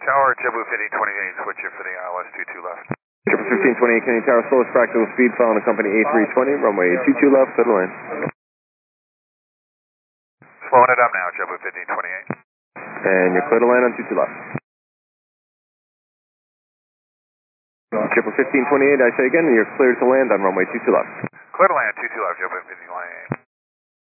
Tower, JetBlue 1528, switch it for the ILS 22 left. JetBlue 1528, Canadian Tower, slowest practical speed, following the company A320, runway 22 left, clear to land. Slowing it up now, JetBlue 1528. And you're clear to land on 22 left. JetBlue 1528, I say again, you're clear to land on runway 22 left. Clear to land, 22 left, JetBlue 1528.